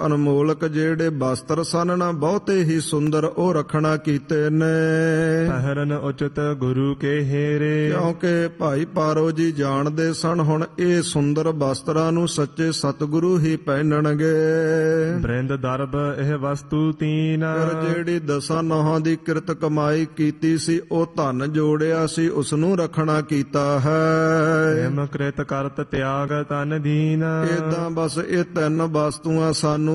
ਅਨਮੋਲਕ ਜਿਹੜੇ ਬਸਤਰ ਸਨ ਨਾ ਬਹੁਤੇ ਹੀ ਸੁੰਦਰ ਉਹ ਰੱਖਣਾ ਕੀਤੇ ਨੇ। ਪਹਿਰਨ ਉਚਿਤ ਗੁਰੂ ਕੇ ਹੇਰੇ, ਕਿਉਂਕਿ ਭਾਈ ਪਾਰੋ ਜੀ ਜਾਣਦੇ ਸਨ ਹੁਣ ਇਹ ਸੁੰਦਰ ਬਸਤਰਾਂ ਨੂੰ ਸੱਚੇ ਸਤਿਗੁਰੂ ਹੀ ਪਹਿਨਣਗੇ। ਬ੍ਰਿੰਦ ਦਰਬ ਇਹ ਵਸਤੂ ਤੀਨ, ਫਿਰ ਜਿਹੜੀ ਦਸਾਂ ਨੌਹਾਂ ਦੀ ਕਿਰਤ ਕਮਾਈ ਕੀਤੀ ਸੀ ਉਹ ਧਨ ਜੋੜਿਆ ਸੀ ਉਸ ਨੂੰ ਰੱਖਣਾ ਕੀਤਾ ਹੈ। ਹਿਮ ਕ੍ਰਿਤ ਕਰਤ ਤਿਆਗ ਤਨ ਦੀਨ, ਏਦਾਂ ਬਸ ਇਹ ਤਿੰਨ ਵਸਤੂਆਂ ਸਾਨੂੰ